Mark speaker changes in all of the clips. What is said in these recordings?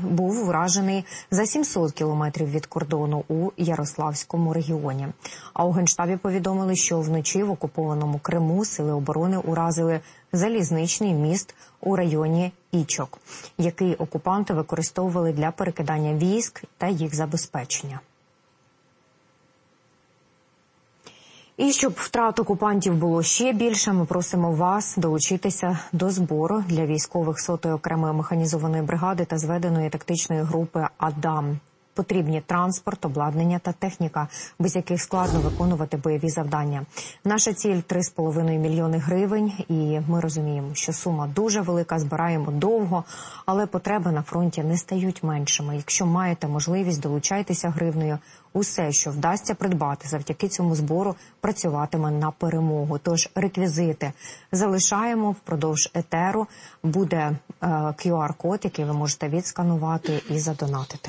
Speaker 1: був вражений за 700 кілометрів від кордону у Ярославському регіоні. А у Генштабі повідомили, що вночі в окупованому Криму сили оборони уразили залізничний міст у районі Ічок, який окупанти використовували для перекидання військ та їх забезпечення. І щоб втрат окупантів було ще більше, ми просимо вас долучитися до збору для військових 100-ї окремої механізованої бригади та зведеної тактичної групи «Адам». Потрібні транспорт, обладнання та техніка, без яких складно виконувати бойові завдання. Наша ціль – 3,5 мільйони гривень, і ми розуміємо, що сума дуже велика, збираємо довго, але потреби на фронті не стають меншими. Якщо маєте можливість, долучайтеся гривнею. Усе, що вдасться придбати завдяки цьому збору, працюватиме на перемогу. Тож реквізити залишаємо впродовж етеру. Буде QR-код, який ви можете відсканувати і задонатити.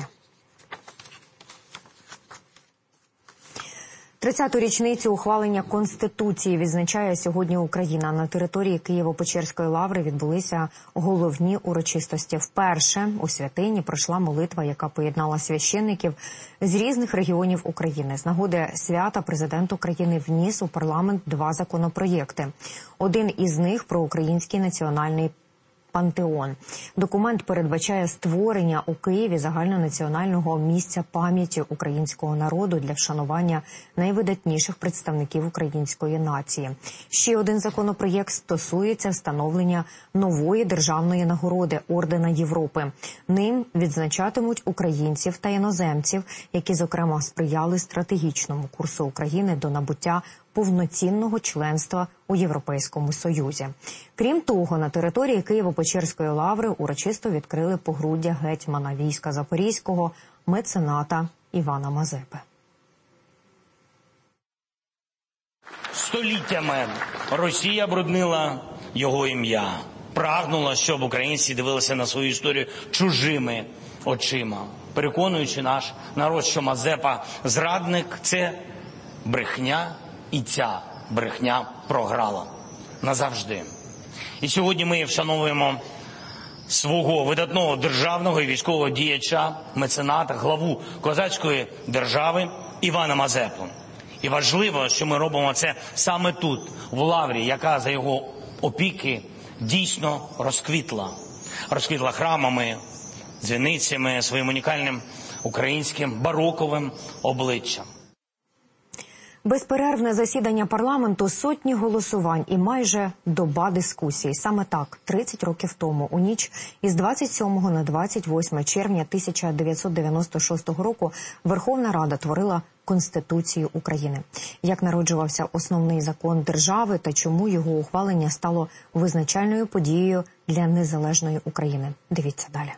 Speaker 1: 30-ту річницю ухвалення Конституції відзначає сьогодні Україна. На території Києво-Печерської лаври відбулися головні урочистості. Вперше у святині пройшла молитва, яка поєднала священників з різних регіонів України. З нагоди свята президент України вніс у парламент 2 законопроєкти. Один із них про український національний пантеон. Документ передбачає створення у Києві загальнонаціонального місця пам'яті українського народу для вшанування найвидатніших представників української нації. Ще один законопроєкт стосується встановлення нової державної нагороди Ордена Європи. Ним відзначатимуть українців та іноземців, які, зокрема, сприяли стратегічному курсу України до набуття повноцінного членства у Європейському Союзі. Крім того, на території Києво-Печерської лаври урочисто відкрили погруддя гетьмана війська Запорізького, мецената Івана Мазепи.
Speaker 2: Століттями Росія бруднила його ім'я. Прагнула, щоб українці дивилися на свою історію чужими очима, переконуючи наш народ, що Мазепа – зрадник – це брехня, і ця брехня програла назавжди. І сьогодні ми вшановуємо свого видатного державного і військового діяча, мецената, главу козацької держави Івана Мазепу. І важливо, що ми робимо це саме тут, в лаврі, яка за його опіки дійсно розквітла. Розквітла храмами, дзвіницями, своїм унікальним українським бароковим обличчям.
Speaker 1: Безперервне засідання парламенту, сотні голосувань і майже доба дискусій. Саме так, 30 років тому, у ніч із 27 на 28 червня 1996 року, Верховна Рада творила Конституцію України. Як народжувався основний закон держави та чому його ухвалення стало визначальною подією для незалежної України. Дивіться далі.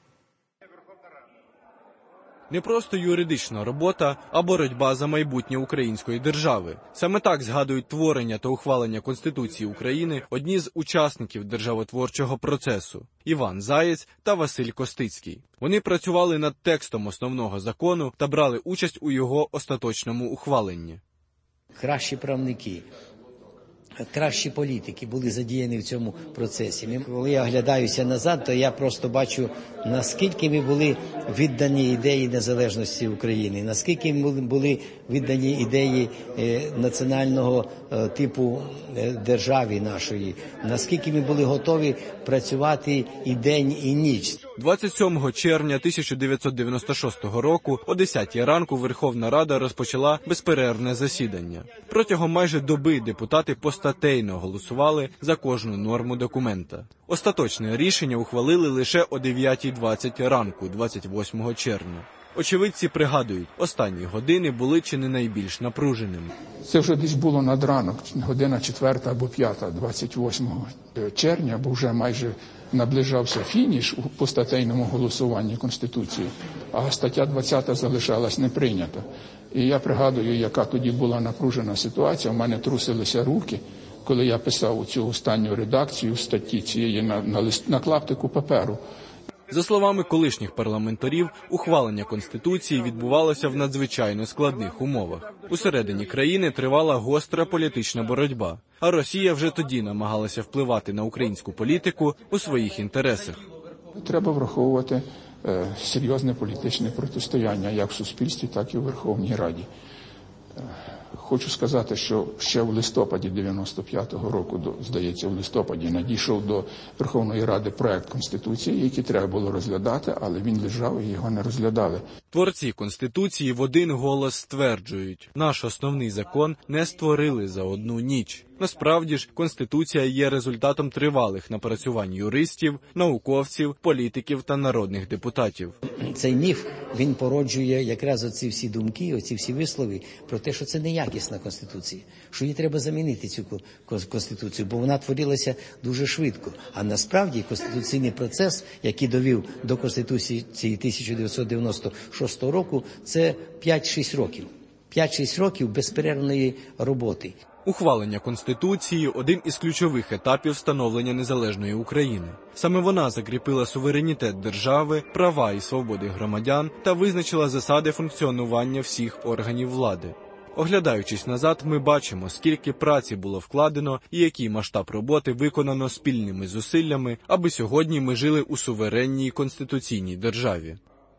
Speaker 3: Не просто юридична робота, а боротьба за майбутнє української держави. Саме так згадують творення та ухвалення Конституції України одні з учасників державотворчого процесу – Іван Заєць та Василь Костицький. Вони працювали над текстом основного закону та брали участь у його остаточному ухваленні.
Speaker 4: Кращі правники, кращі політики були задіяні в цьому процесі. Коли я оглядаюся назад, то я просто бачу, наскільки ми були віддані ідеї незалежності України, наскільки ми були віддані ідеї національного типу держави нашої, наскільки ми були готові працювати і день, і ніч.
Speaker 3: 27 червня 1996 року о 10 ранку Верховна Рада розпочала безперервне засідання. Протягом майже доби депутати постатейно голосували за кожну норму документа. Остаточне рішення ухвалили лише о 9:20 ранку 28 червня. Очевидці пригадують, останні години були чи не найбільш напруженими.
Speaker 5: Це вже десь було над ранок, година 4 або 5, 28 червня, бо вже майже наближався фініш у постатейному голосуванні Конституції, а стаття 20 залишалась не прийнята. І я пригадую, яка тоді була напружена ситуація, у мене трусилися руки, коли я писав цю останню редакцію статті цієї на клаптику паперу.
Speaker 3: За словами колишніх парламентарів, ухвалення Конституції відбувалося в надзвичайно складних умовах. Усередині країни тривала гостра політична боротьба, а Росія вже тоді намагалася впливати на українську політику у своїх інтересах.
Speaker 5: Треба враховувати серйозне політичне протистояння як в суспільстві, так і в Верховній Раді. Хочу сказати, що ще в листопаді 95-го року, здається, в листопаді надійшов до Верховної Ради проект Конституції, який треба було розглядати, але він лежав і його не розглядали.
Speaker 3: Творці Конституції в один голос стверджують, наш основний закон не створили за одну ніч. Насправді ж, Конституція є результатом тривалих напрацювань юристів, науковців, політиків та народних депутатів.
Speaker 4: Цей міф, він породжує якраз оці всі думки, оці всі вислови про те, що це неякісна Конституція, що її треба замінити, цю Конституцію, бо вона творилася дуже швидко. А насправді конституційний процес, який довів до Конституції 1996 року, це 5-6 років. 5-6 років безперервної роботи.
Speaker 3: Ухвалення Конституції – один із ключових етапів становлення незалежної України. Саме вона закріпила суверенітет держави, права і свободи громадян та визначила засади функціонування всіх органів влади. Оглядаючись назад, ми бачимо, скільки праці було вкладено і який масштаб роботи виконано спільними зусиллями, аби сьогодні ми жили у суверенній конституційній державі.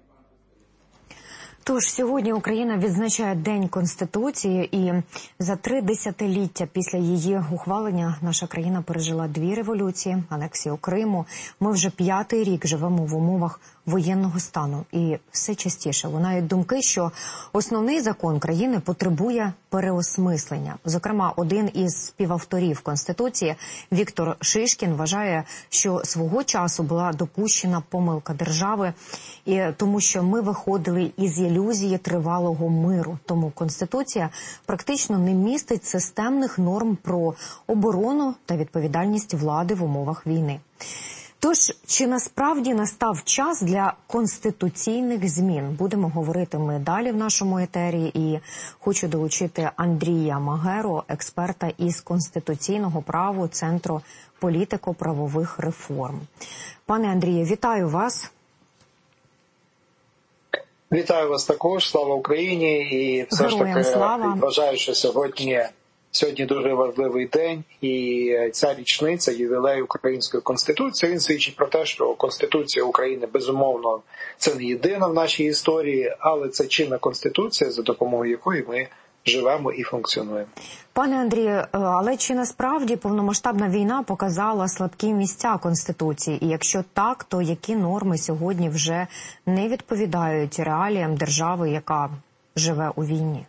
Speaker 1: Тож сьогодні Україна відзначає День Конституції, і за 3 десятиліття після її ухвалення наша країна пережила 2 революції, анексію Криму. Ми вже 5-й рік живемо в умовах воєнного стану. І все частіше лунають думки, що основний закон країни потребує переосмислення. Зокрема, один із співавторів Конституції, Віктор Шишкін, вважає, що свого часу була допущена помилка держави, і тому що ми виходили із ілюзії тривалого миру. Тому Конституція практично не містить системних норм про оборону та відповідальність влади в умовах війни. Тож, чи насправді настав час для конституційних змін? Будемо говорити ми далі в нашому етері. І хочу долучити Андрія Магеру, експерта із конституційного права Центру політико-правових реформ. Пане Андрію, вітаю вас.
Speaker 6: Вітаю вас також, слава Україні, і все ж таки вважаю, що сьогодні дуже важливий день, і ця річниця, ювілей Української Конституції, він свідчить про те, що Конституція України, безумовно, це не єдина в нашій історії, але це чинна Конституція, за допомогою якої ми живемо і функціонуємо.
Speaker 1: Пане Андрію, але чи насправді повномасштабна війна показала слабкі місця Конституції? І якщо так, то які норми сьогодні вже не відповідають реаліям держави, яка живе у війні?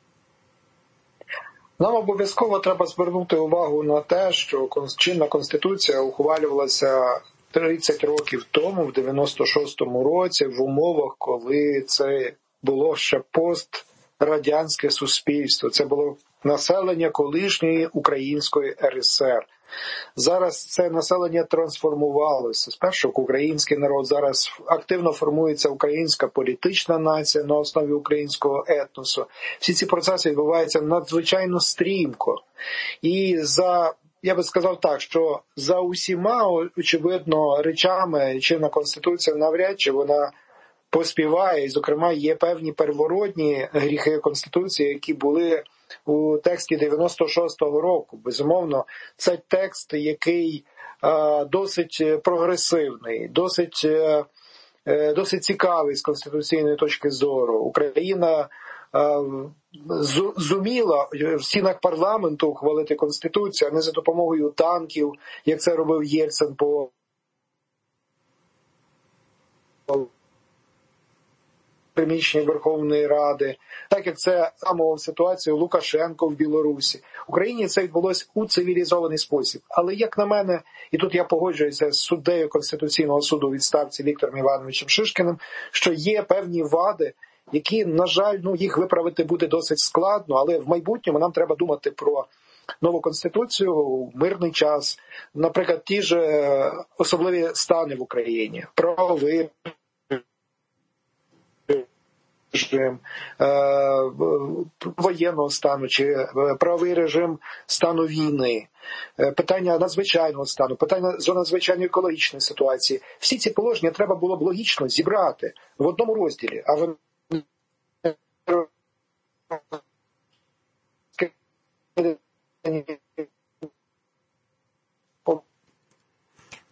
Speaker 6: Нам обов'язково треба звернути увагу на те, що чинна Конституція ухвалювалася 30 років тому, в 96-му році, в умовах, коли це було ще пострадянське суспільство. Це було населення колишньої Української РСР. Зараз це населення трансформувалося. Спершу український народ, зараз активно формується українська політична нація на основі українського етносу. Всі ці процеси відбуваються надзвичайно стрімко. І я би сказав так, що за усіма, очевидно, речами чинна Конституція навряд чи вона поспіває. І, зокрема, є певні первородні гріхи Конституції, які були у тексті 96-го року. Безумовно, це текст, який досить прогресивний, досить цікавий з конституційної точки зору. Україна зуміла в стінах парламенту ухвалити Конституцію, а не за допомогою танків, як це робив Єльцин по приміщенні Верховної Ради, так як це саме ситуація Лукашенко в Білорусі. В Україні це відбулося у цивілізований спосіб. Але, як на мене, і тут я погоджуюся з суддею Конституційного суду у відставці Віктором Івановичем Шишкіним, що є певні вади, які, на жаль, їх виправити буде досить складно, але в майбутньому нам треба думати про нову Конституцію у мирний час. Наприклад, ті ж особливі стани в Україні, правовий режим воєнного стану чи правовий режим стану війни, питання надзвичайного стану, питання зони надзвичайної екологічної ситуації. Всі ці положення треба було б логічно зібрати в одному розділі, а в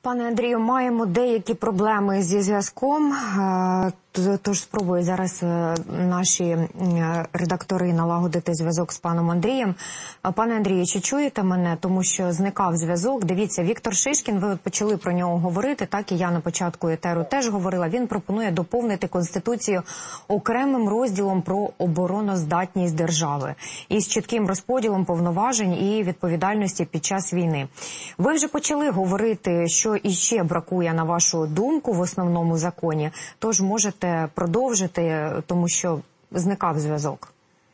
Speaker 1: Пане Андрію, маємо деякі проблеми зі зв'язком, тож спробую зараз наші редактори налагодити зв'язок з паном Андрієм. Пане Андрію, чи чуєте мене? Тому що зникав зв'язок. Дивіться, Віктор Шишкін, ви почали про нього говорити, так і я на початку етеру теж говорила. Він пропонує доповнити Конституцію окремим розділом про обороноздатність держави із чітким розподілом повноважень і відповідальності під час війни. Ви вже почали говорити, що іще бракує, на вашу думку, в основному законі, тож можете продовжити, тому що зникав зв'язок.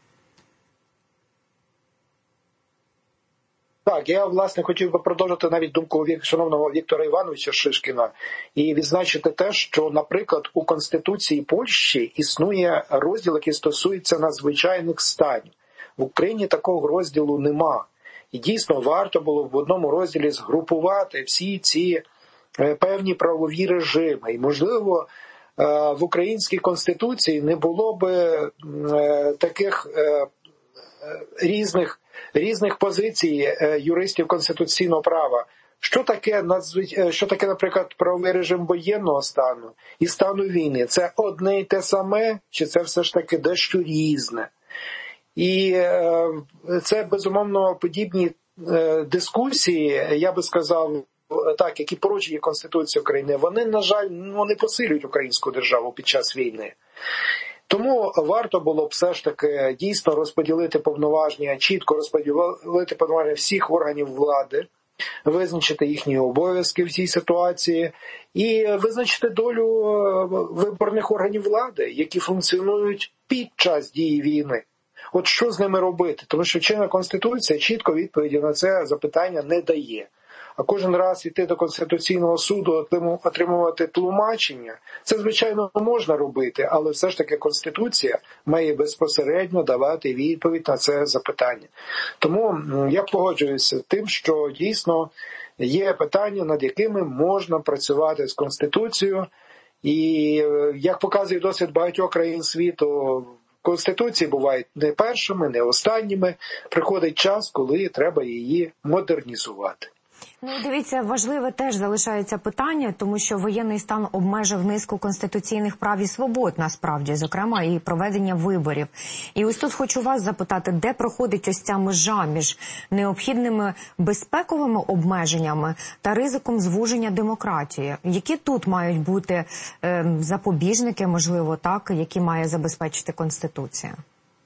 Speaker 6: Так, я, власне, хотів би продовжити навіть думку шановного Віктора Івановича Шишкіна і відзначити те, що, наприклад, у Конституції Польщі існує розділ, який стосується надзвичайних станів. В Україні такого розділу нема. І дійсно варто було в одному розділі згрупувати всі ці певні правові режими. І, можливо, в українській Конституції не було би таких різних позицій юристів конституційного права. Що таке, наприклад, правовий режим воєнного стану і стану війни? Це одне й те саме, чи це все ж таки дещо різне? І це, безумовно, подібні дискусії, я би сказав, так, які породжує Конституція України, вони, на жаль, не посилюють українську державу під час війни. Тому варто було б все ж таки дійсно розподілити повноваження, чітко розподілити повноваження всіх органів влади, визначити їхні обов'язки в цій ситуації і визначити долю виборних органів влади, які функціонують під час дії війни. От що з ними робити? Тому що чинна Конституція чітко відповіді на це запитання не дає. А кожен раз йти до Конституційного суду, отримувати тлумачення, це, звичайно, можна робити, але все ж таки Конституція має безпосередньо давати відповідь на це запитання. Тому я погоджуюся з тим, що дійсно є питання, над якими можна працювати з Конституцією. І, як показує досвід багатьох країн світу, Конституції бувають не першими, не останніми. Приходить час, коли треба її модернізувати.
Speaker 1: Ну, дивіться, важливе теж залишається питання, тому що воєнний стан обмежив низку конституційних прав і свобод, насправді, зокрема, і проведення виборів. І ось тут хочу вас запитати, де проходить ось ця межа між необхідними безпековими обмеженнями та ризиком звуження демократії? Які тут мають бути запобіжники, можливо, так, які має забезпечити Конституція?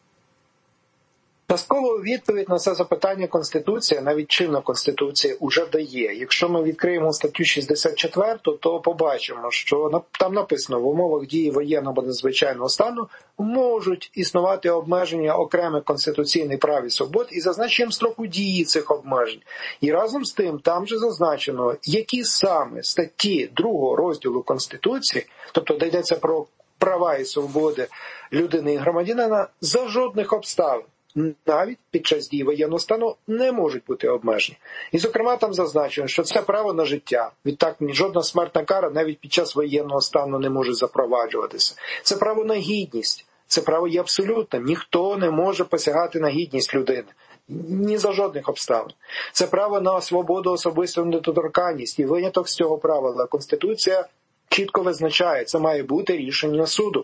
Speaker 6: Часткову відповідь на це запитання Конституція, навіть чинна Конституція, уже дає. Якщо ми відкриємо статтю 64, то побачимо, що там написано, в умовах дії воєнного або надзвичайного стану можуть існувати обмеження окремих конституційних прав і свобод і зазначенням строку дії цих обмежень. І разом з тим, там же зазначено, які саме статті 2 розділу Конституції, тобто де йдеться про права і свободи людини і громадянина, за жодних обставин навіть під час дії воєнного стану не можуть бути обмежені. І, зокрема, там зазначено, що це право на життя. Відтак, жодна смертна кара навіть під час воєнного стану не може запроваджуватися. Це право на гідність. Це право є абсолютним. Ніхто не може посягати на гідність людини. Ні за жодних обставин. Це право на свободу, особисту недоторканність. І виняток з цього правила Конституція чітко визначає. Це має бути рішення суду.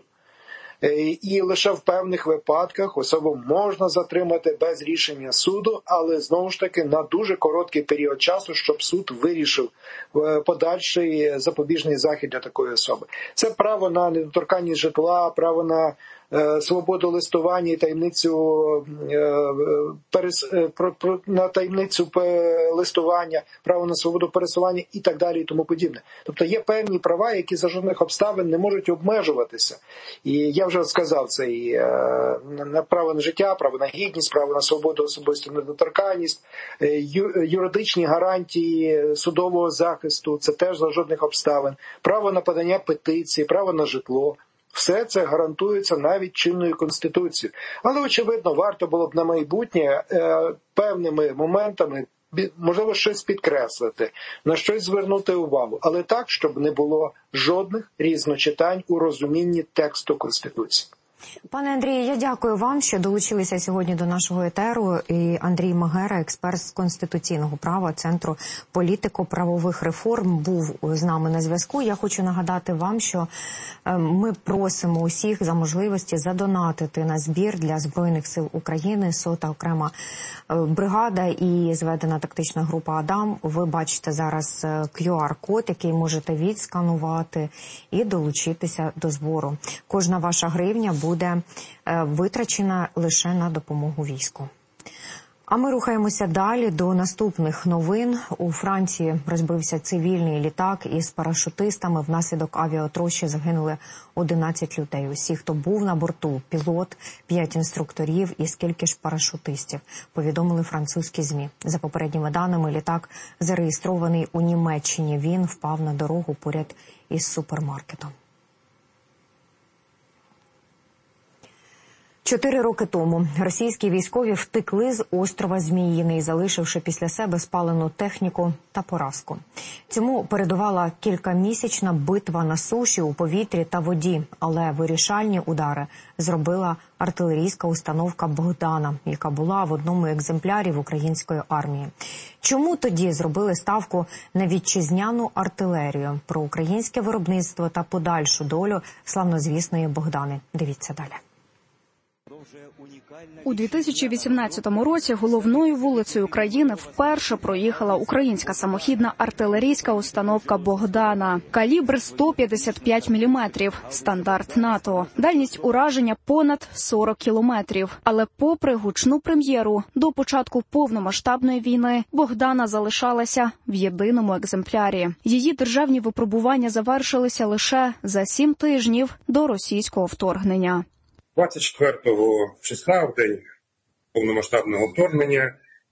Speaker 6: І лише в певних випадках особу можна затримати без рішення суду, але знову ж таки на дуже короткий період часу, щоб суд вирішив подальший запобіжний захід для такої особи. Це право на недоторканність житла, право на свободу листування і таємницю листування, право на свободу пересування і так далі і тому подібне. Тобто є певні права, які за жодних обставин не можуть обмежуватися. І я вже сказав, це і право на життя, право на гідність, право на свободу, особисту недоторканність, юридичні гарантії судового захисту, це теж за жодних обставин, право на подання петиції, право на житло. Все це гарантується навіть чинною Конституцією. Але, очевидно, варто було б на майбутнє певними моментами, можливо, щось підкреслити, на щось звернути увагу. Але так, щоб не було жодних різночитань у розумінні тексту Конституції.
Speaker 1: Пане Андрію, я дякую вам, що долучилися сьогодні до нашого етеру. І Андрій Магера, експерт з конституційного права Центру політико-правових реформ, був з нами на зв'язку. Я хочу нагадати вам, що ми просимо усіх за можливості задонатити на збір для Збройних сил України. 100-та окрема бригада і зведена тактична група «Адам». Ви бачите зараз QR-код, який можете відсканувати і долучитися до збору. Кожна ваша гривня буде витрачена лише на допомогу війську. А ми рухаємося далі до наступних новин. У Франції розбився цивільний літак із парашутистами. Внаслідок авіатрощі загинули 11 людей. Усі, хто був на борту, пілот, 5 інструкторів і скільки ж парашутистів, повідомили французькі ЗМІ. За попередніми даними, літак зареєстрований у Німеччині. Він впав на дорогу поряд із супермаркетом. 4 роки тому російські військові втекли з острова Зміїний, залишивши після себе спалену техніку та поразку. Цьому передувала кількамісячна битва на суші, у повітрі та воді, але вирішальні удари зробила артилерійська установка «Богдана», яка була в одному екземплярі в української армії. Чому тоді зробили ставку на вітчизняну артилерію? Про українське виробництво та подальшу долю славнозвісної «Богдани». Дивіться далі.
Speaker 7: У 2018 році головною вулицею країни вперше проїхала українська самохідна артилерійська установка «Богдана». Калібр 155 мм, стандарт НАТО. Дальність ураження понад 40 кілометрів. Але попри гучну прем'єру, до початку повномасштабної війни «Богдана» залишалася в єдиному екземплярі. Її державні випробування завершилися лише за 7 тижнів до російського вторгнення.
Speaker 8: 24 числа, в день повномасштабного вторгнення,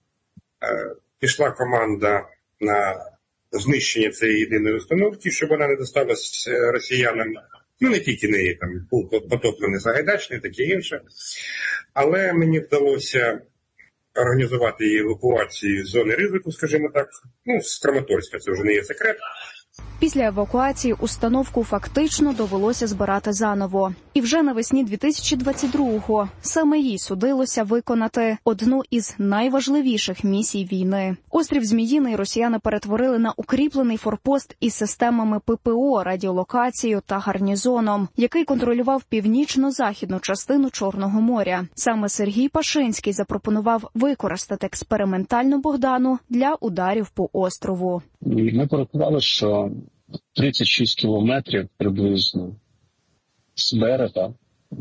Speaker 8: пішла команда на знищення цієї єдиної установки, щоб вона не досталась росіянам. Ну, не тільки неї, там був потоплений Сагайдачний, таке інше. Але мені вдалося організувати її евакуацію з зони ризику, скажімо так, ну, з Краматорська, це вже не є секрет.
Speaker 7: Після евакуації установку фактично довелося збирати заново. І вже навесні 2022-го саме їй судилося виконати одну із найважливіших місій війни. Острів Зміїний росіяни перетворили на укріплений форпост із системами ППО, радіолокацією та гарнізоном, який контролював північно-західну частину Чорного моря. Саме Сергій Пашинський запропонував використати експериментальну «Богдану» для ударів по острову.
Speaker 9: Ми порахували, що 36 кілометрів приблизно з берега,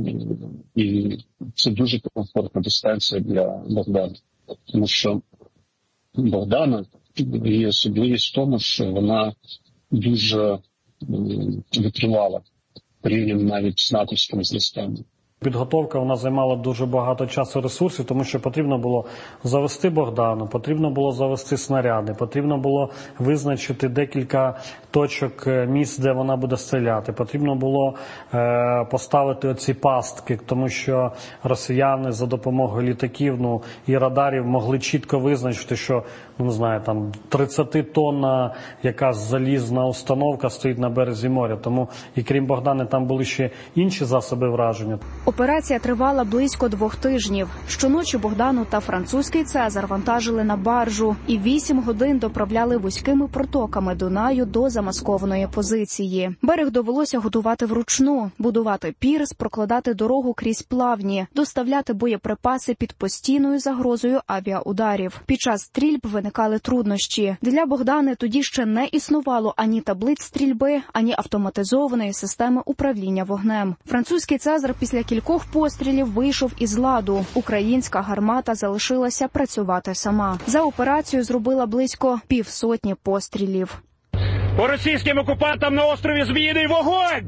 Speaker 9: і це дуже комфортна дистанція для «Богдана». Тому що «Богдана» її особливість в тому, що вона дуже витривала порівняно навіть з натовськими зростами.
Speaker 10: Підготовка вона займала дуже багато часу і ресурсів, тому що потрібно було завести «Богдану», потрібно було завести снаряди, потрібно було визначити декілька точок, місць, де вона буде стріляти, потрібно було поставити оці пастки, тому що росіяни за допомогою літаків і радарів могли чітко визначити, що, не знаю, там 30-тонна якась залізна установка стоїть на березі моря. Тому і крім «Богдани» там були ще інші засоби враження.
Speaker 7: Операція тривала близько 2 тижнів. Щоночі «Богдану» та французький «Цезар» вантажили на баржу і 8 годин доправляли вузькими протоками Дунаю до замаскованої позиції. Берег довелося готувати вручну, будувати пірс, прокладати дорогу крізь плавні, доставляти боєприпаси під постійною загрозою авіаударів. Під час стрільб виникали труднощі. Для «Богдани» тоді ще не існувало ані таблиць стрільби, ані автоматизованої системи управління вогнем. Французький «Цезар» після кількох пострілів вийшов із ладу. Українська гармата залишилася працювати сама. За операцію зробила близько 150 пострілів.
Speaker 11: По російським окупантам на острові Зміїний вогонь!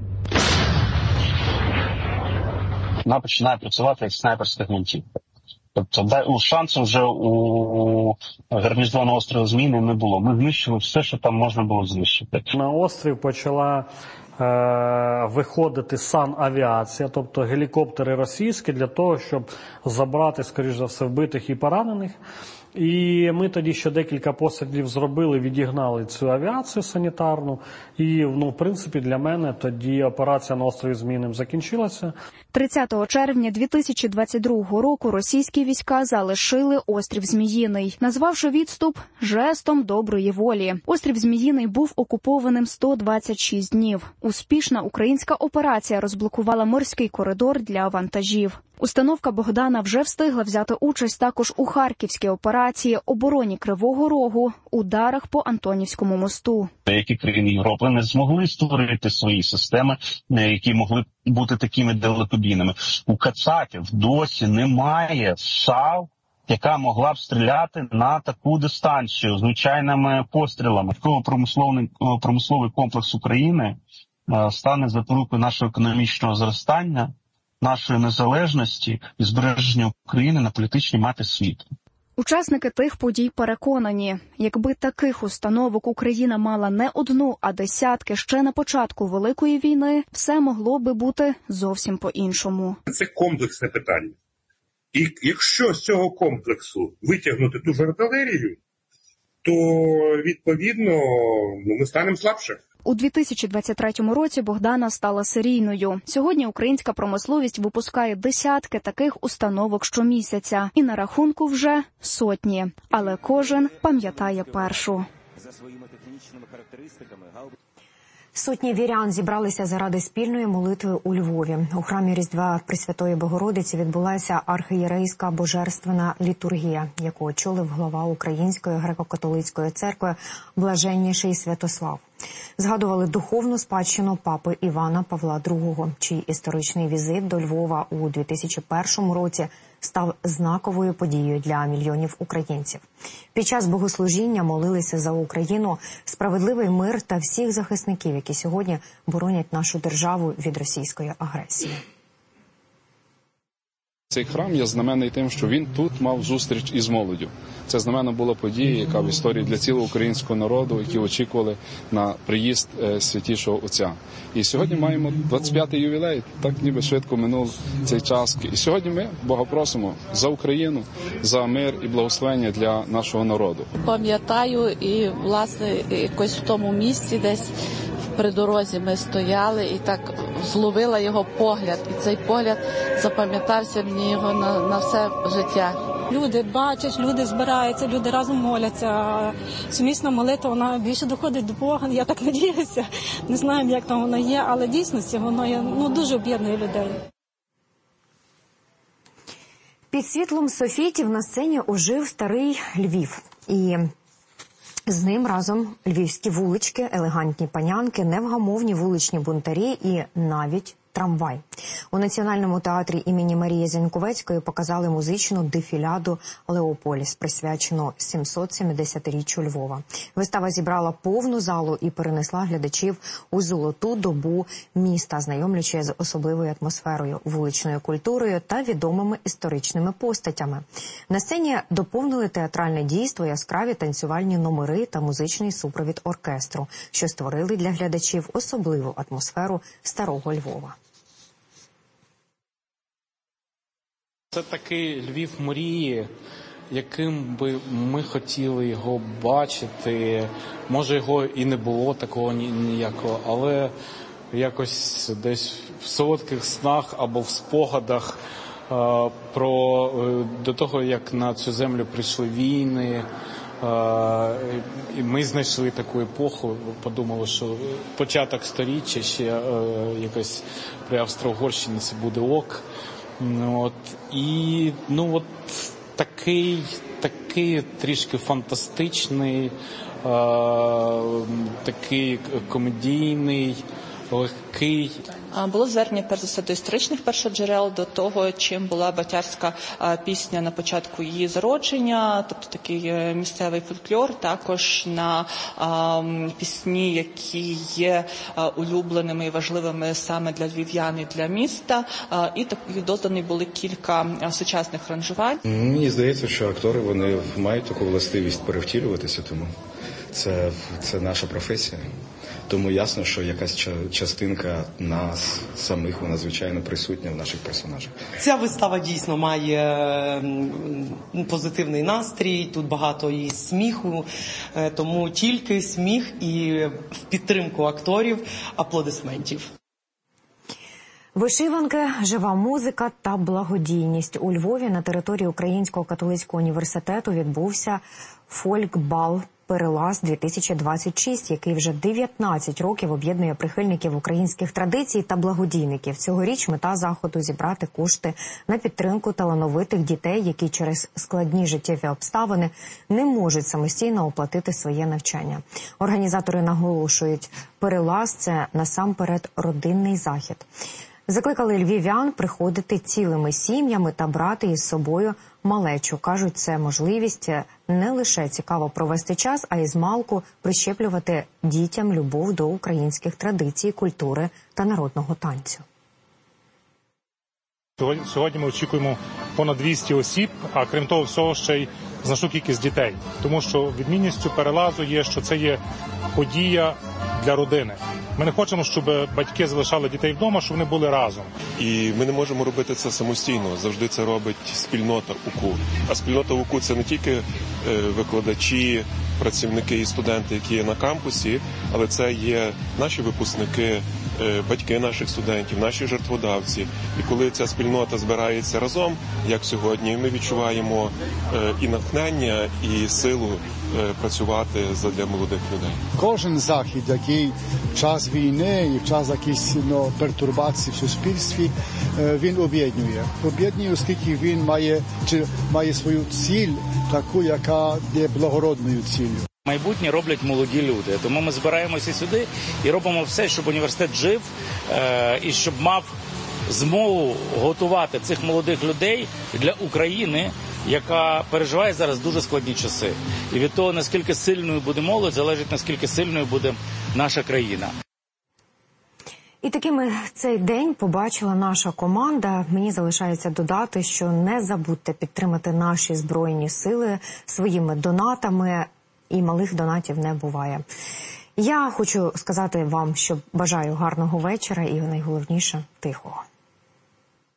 Speaker 9: Вона починає працювати як снайперська гвинтівка. Тобто шансу вже у гарнізону острова Зміїний не було. Ми знищили все, що там можна було знищити.
Speaker 10: На острів почала виходити санавіація, тобто гелікоптери російські, для того, щоб забрати, скоріш за все, вбитих і поранених. І ми тоді ще декілька пострілів зробили, відігнали цю авіацію санітарну. І, в принципі, для мене тоді операція на острові Зміїним закінчилася.
Speaker 7: 30 червня 2022 року російські війська залишили острів Зміїний, назвавши відступ жестом доброї волі. Острів Зміїний був окупованим 126 днів. Успішна українська операція розблокувала морський коридор для вантажів. Установка Богдана вже встигла взяти участь також у Харківській операції, обороні Кривого Рогу, ударах по Антонівському мосту.
Speaker 9: Деякі країни Європи не змогли створити свої системи, які могли бути такими далекобійними. У кацапів досі немає САУ, яка могла б стріляти на таку дистанцію звичайними пострілами. Промисловий комплекс України стане запорукою нашого економічного зростання, нашої незалежності і збереження України на політичній мапі світу.
Speaker 7: Учасники тих подій переконані, якби таких установок Україна мала не одну, а десятки ще на початку Великої війни, все могло би бути зовсім по-іншому.
Speaker 8: Це комплексне питання. І якщо з цього комплексу витягнути ту ж артилерію, то, відповідно, ми станемо слабше.
Speaker 7: У 2023 році Богдана стала серійною. Сьогодні українська промисловість випускає десятки таких установок щомісяця. І на рахунку вже сотні. Але кожен пам'ятає першу.
Speaker 12: За своїми технічними характеристиками
Speaker 1: Сотні вірян зібралися заради спільної молитви у Львові. У храмі Різдва Пресвятої Богородиці відбулася архієрейська божественна літургія, яку очолив глава Української греко-католицької церкви Блаженніший Святослав. Згадували духовну спадщину папи Івана Павла II, чий історичний візит до Львова у 2001 році став знаковою подією для мільйонів українців. Під час богослужіння молилися за Україну, справедливий мир та всіх захисників, які сьогодні боронять нашу державу від російської агресії.
Speaker 13: Цей храм є знаменний тим, що він тут мав зустріч із молоддю. Це знамена була подія, яка в історії для цілого українського народу, які очікували на приїзд Святішого Отця. І сьогодні маємо 25-й ювілей, так ніби швидко минув цей час. І сьогодні ми Бога просимо за Україну, за мир і благословення для нашого народу.
Speaker 14: Пам'ятаю і, власне, якось в тому місці десь при дорозі ми стояли і так зловила його погляд. І цей погляд запам'ятався мені його на все життя.
Speaker 15: Люди бачать, люди збираються, люди разом моляться. Сумісна молитва, вона більше доходить до Бога. Я так надіюся. Не знаю, як там воно є, але дійсності воно є, дуже об'єднує людей.
Speaker 1: Під світлом софітів на сцені ожив старий Львів. І з ним разом львівські вулички, елегантні панянки, невгамовні вуличні бунтарі і навіть трамвай. У Національному театрі імені Марії Зеньковецької показали музичну дефіляду «Леополіс», присвячену 770-річчю Львова. Вистава зібрала повну залу і перенесла глядачів у золоту добу міста, знайомлячи з особливою атмосферою, вуличною культурою та відомими історичними постатями. На сцені доповнили театральне дійство яскраві танцювальні номери та музичний супровід оркестру, що створили для глядачів особливу атмосферу старого Львова.
Speaker 16: Це такий Львів мрії, яким би ми хотіли його бачити. Може, його і не було такого ніякого, але якось десь в солодких снах або в спогадах до того, як на цю землю прийшли війни. І ми знайшли таку епоху, подумали, що початок сторіччя ще якось при Австро-Угорщині це буде ок. І такий трішки фантастичний, такий комедійний, легкий.
Speaker 17: Було звернення, перш за все, до історичних першоджерел, до того, чим була батярська пісня на початку її зародження, тобто такий місцевий фольклор, також на пісні, які є улюбленими і важливими саме для львів'ян і для міста, і додані були кілька сучасних ранжувань.
Speaker 18: Мені здається, що актори, вони мають таку властивість перевтілюватися, тому це наша професія. Тому ясно, що якась частинка нас самих, вона звичайно присутня в наших персонажах.
Speaker 19: Ця вистава дійсно має позитивний настрій, тут багато і сміху, тому тільки сміх і в підтримку акторів, аплодисментів.
Speaker 1: Вишиванки, жива музика та благодійність. У Львові на території Українського католицького університету відбувся фольк-бал «Перелаз-2026», який вже 19 років об'єднує прихильників українських традицій та благодійників. Цьогоріч мета заходу – зібрати кошти на підтримку талановитих дітей, які через складні життєві обставини не можуть самостійно оплатити своє навчання. Організатори наголошують, «Перелаз» – це насамперед родинний захід. Закликали львів'ян приходити цілими сім'ями та брати із собою малечу. Кажуть, це можливість не лише цікаво провести час, а й змалку прищеплювати дітям любов до українських традицій, культури та народного танцю.
Speaker 20: Сьогодні ми очікуємо понад 200 осіб, а крім того всього ще й значну кількість дітей. Тому що відмінністю перелазу є, що це є подія для родини. Ми не хочемо, щоб батьки залишали дітей вдома, щоб вони були разом.
Speaker 21: І ми не можемо робити це самостійно. Завжди це робить спільнота УКУ. А спільнота УКУ – це не тільки викладачі, працівники і студенти, які є на кампусі, але це є наші випускники, батьки наших студентів, наші жертводавці. І коли ця спільнота збирається разом, як сьогодні, ми відчуваємо і натхнення, і силу працювати задля молодих людей.
Speaker 22: Кожен захід, який в час війни і в час якихось пертурбацій в суспільстві, він об'єднує. Об'єднує, оскільки він має свою ціль, таку, яка є благородною ціллю.
Speaker 23: Майбутнє роблять молоді люди, тому ми збираємося сюди і робимо все, щоб університет жив і щоб мав змогу готувати цих молодих людей для України, яка переживає зараз дуже складні часи. І від того, наскільки сильною буде молодь, залежить, наскільки сильною буде наша країна.
Speaker 1: І такими цей день побачила наша команда. Мені залишається додати, що не забудьте підтримати наші Збройні Сили своїми донатами. І малих донатів не буває. Я хочу сказати вам, що бажаю гарного вечора і найголовніше – тихого.